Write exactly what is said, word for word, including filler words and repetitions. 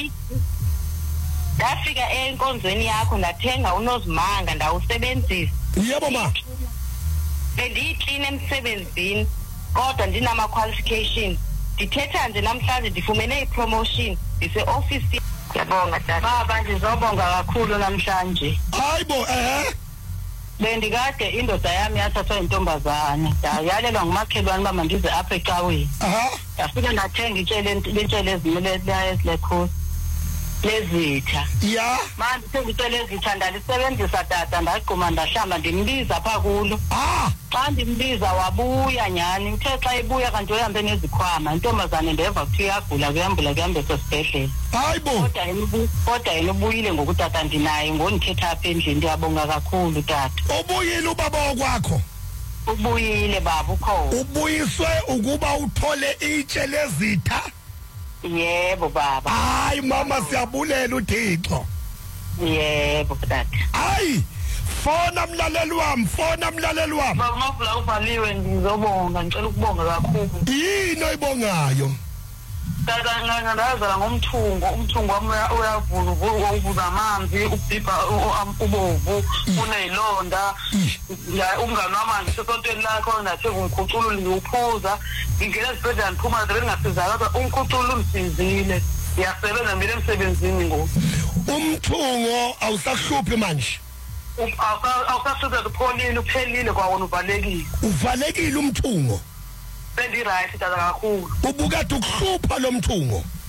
Ndafika enkonzweni yakho ndathenga unozimanga ndawusebenzisa. Yebo ma. Bendiyiclean emsebenzini kodwa ndinama qualifications. Ndithetha nje namhlanje ndifumene ipromotion ndise office. Ngiyabonga tata. Baba ngizobonga kakhulu namhlanje. Hayibo eh. Bendikade indoda yami yathathwa intombazana. Yayalelwa ngumakhelwane bama ndize apha ecaweni. Aha. Yafika ndathenga itshele intshele ezimele lesikho. Lezitha. Ya. Manje sengitshele ezitha ndalisebenzisa tata ndaqhuma ndahlamba ndimbiza pha kulo. Ah. Xa ndimbiza wabuya nyani uthe xa ebuya kanti uhambe nezikhwama intombazane ndeva kuthi iyagula kuyambula kuhambe esibhedlela. Hayibo. Kodwa yena kodwa yena ubuyile ngokutata ndinaye ngonithetha apha endlini ndiyabonga kakhulu tata. Ubuyile ubaba okwakho. Ubuyile baba ukho. Ubuyiswe ukuba uthole itshe lezitha. Yebo baba. Hayi mama siyabulela uThixo. Yebo tata. Hayi fona mlaleli wami, fona mlaleli wami. Baba mafula uvaliwe ngizobonga ngicela ukubonga kakhulu. Yini oyibongayo? Tata ngangazala ngomthungo, umthungo wami uyavula uvuza amanzi, ubhibha ubovu, unezilonda. Ya umngane wami sesontweni lakho nathe ngikhuculula ngiyuphuza, ngingena esibhedlela ndiphuma bengasizakala kodwa umkhuculo umsizile. Ngiyasebenza mina emsebenzini ngoku. Umthungo awusahluphi manje. Awusasuza kupholile uphelile kwawona uvalekile. Uvalekile umthungo. Bendi right tata kakhulu. Ubukade ukuhlupha lo mthungo.